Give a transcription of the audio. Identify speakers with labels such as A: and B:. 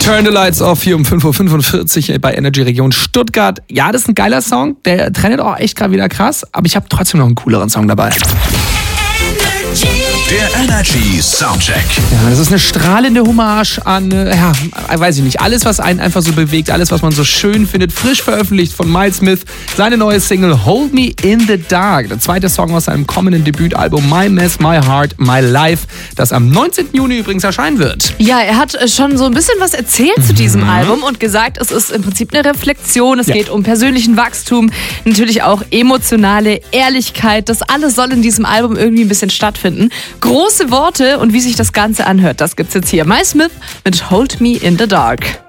A: Turn the Lights Off hier um 5.45 Uhr bei Energy Region Stuttgart. Ja, das ist ein geiler Song, der trennt auch echt gerade wieder krass, aber ich habe trotzdem noch einen cooleren Song dabei.
B: Der Energy Soundcheck.
A: Ja, das ist eine strahlende Hommage an, weiß ich nicht, alles, was einen einfach so bewegt, alles, was man so schön findet. Frisch veröffentlicht von Miles Smith, seine neue Single Hold Me in the Dark. Der zweite Song aus seinem kommenden Debütalbum My Mess, My Heart, My Life, das am 19. Juni übrigens erscheinen wird.
C: Ja, er hat schon so ein bisschen was erzählt zu diesem Album und gesagt, es ist im Prinzip eine Reflexion, es geht um persönlichen Wachstum, natürlich auch emotionale Ehrlichkeit. Das alles soll in diesem Album irgendwie ein bisschen stattfinden. Große Worte und wie sich das Ganze anhört, das gibt's jetzt hier. Miles Smith mit Hold Me in the Dark.